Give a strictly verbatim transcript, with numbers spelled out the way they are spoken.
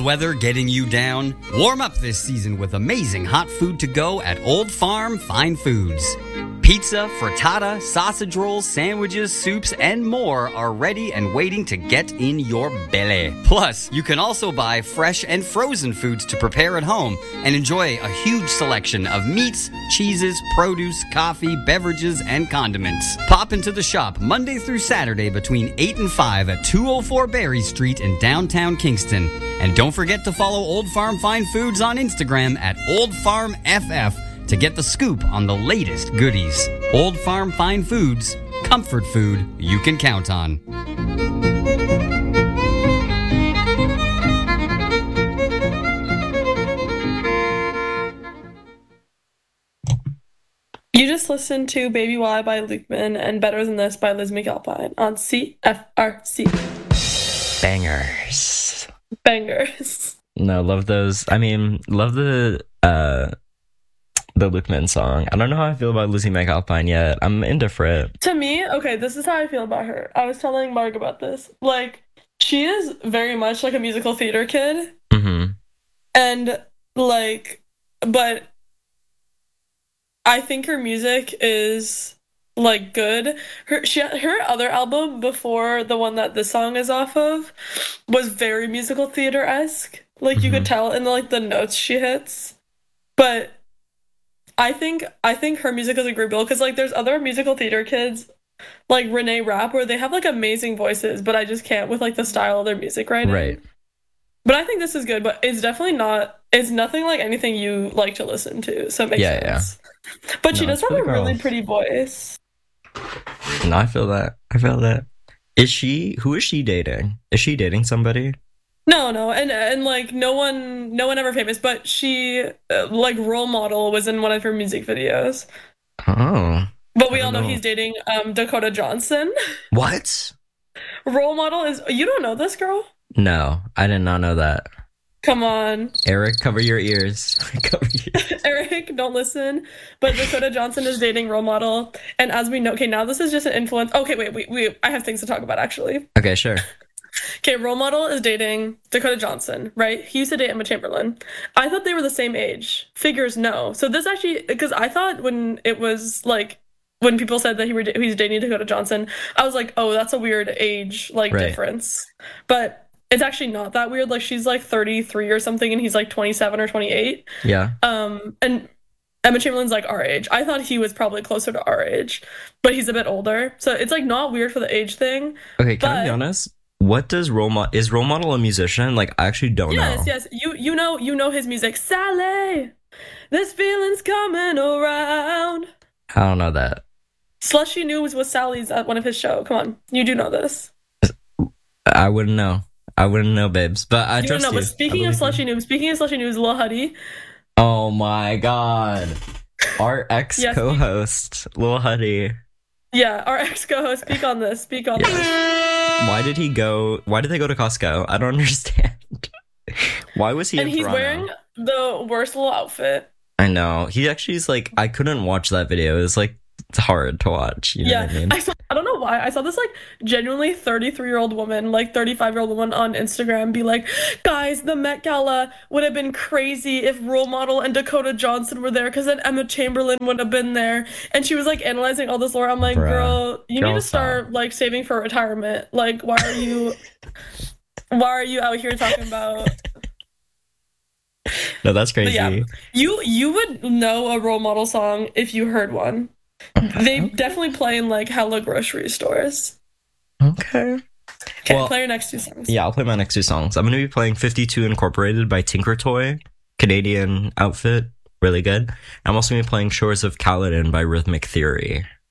weather getting you down? Warm up this season with amazing hot food to go at Old Farm Fine Foods. Pizza, frittata, sausage rolls, sandwiches, soups, and more are ready and waiting to get in your belly. Plus, you can also buy fresh and frozen foods to prepare at home and enjoy a huge selection of meats, cheeses, produce, coffee, beverages, and condiments. Pop into the shop Monday through Saturday between eight and five at two oh four Berry Street in downtown Kingston. And don't forget to follow Old Farm Fine Foods on Instagram at Old Farm F F to get the scoop on the latest goodies. Old Farm Fine Foods, comfort food you can count on. You just listened to Baby Y by Lukeman and Better Than This by Liz McAlpine on C F R C. Bangers. Bangers. No, love those. I mean, love the uh the Lukeman song. I don't know how I feel about Lizzie McAlpine yet. I'm indifferent. To me, okay, this is how I feel about her. I was telling Marg about this. Like, she is very much like a musical theater kid. Mm-hmm. And, like, but I think her music is, like, good. Her she her other album before the one that this song is off of was very musical theater-esque. Like, mm-hmm. you could tell in, the, like, the notes she hits. But I think I think her music is a great build because, like, there's other musical theater kids like Renee Rapp where they have, like, amazing voices, but I just can't with, like, the style of their music right now. Right. But I think this is good, but it's definitely not, it's nothing like anything you like to listen to, so it makes yeah, sense. Yeah. But no, she does have a really pretty voice. No, I feel that. I feel that. Is she, who is she dating? Is she dating somebody? No, no, and and like no one, no one ever famous. But she, uh, like, Role Model was in one of her music videos. Oh, but we all know, know he's dating um Dakota Johnson. What? Role Model is, you don't know this girl? No, I did not know that. Come on, Eric, cover your ears. Cover your ears. Eric, don't listen. But Dakota Johnson is dating Role Model, and as we know, okay, now this is just an influence. Okay, wait, we we I have things to talk about actually. Okay, sure. Okay, Role Model is dating Dakota Johnson, right? He used to date Emma Chamberlain. I thought they were the same age. Figures no. So this actually, because I thought when it was like, when people said that he were he's dating Dakota Johnson, I was like, oh, that's a weird age, like, right. difference. But it's actually not that weird. Like, she's like thirty-three or something, and he's like twenty-seven or twenty-eight. Yeah. Um, and Emma Chamberlain's like our age. I thought he was probably closer to our age, but he's a bit older. So it's like not weird for the age thing. Okay, can but, I be honest? What does Role Model, is Role Model a musician? Like, I actually don't yes, know. Yes, yes. You you know you know his music. Sally, this feeling's coming around. I don't know that. Slushy News was Sally's at one of his show. Come on, you do know this. I wouldn't know. I wouldn't know, babes. But I you trust know, you. But speaking of Slushy News, speaking of Slushy News, Lil Huddy. Oh my god. Our ex yes, co-host, he... Lil Huddy. Yeah, our ex co-host. Speak on this. Speak on yes. this. Why did he go? Why did they go to Costco? I don't understand. Why was he and in he's Toronto? Wearing the worst little outfit. I know. He actually is like, I couldn't watch that video. It was like, it's hard to watch. You know yeah, what I mean? I, saw, I don't know why. I saw this like genuinely thirty-three-year-old woman, like thirty-five-year-old woman on Instagram be like, guys, the Met Gala would have been crazy if Role Model and Dakota Johnson were there because then Emma Chamberlain would have been there. And she was like analyzing all this lore. I'm like, Bruh, girl, you girl need to start stop. like saving for retirement. Like, why are you, why are you out here talking about... No, that's crazy. Yeah, you you would know a Role Model song if you heard one. They okay. definitely play in like hella grocery stores. Okay. Okay, well, play your next two songs. Yeah, I'll play my next two songs. I'm going to be playing fifty-two Incorporated by Tinker Toy. Canadian outfit. Really good. I'm also going to be playing Shores of Caledon by Rhythmic Theory.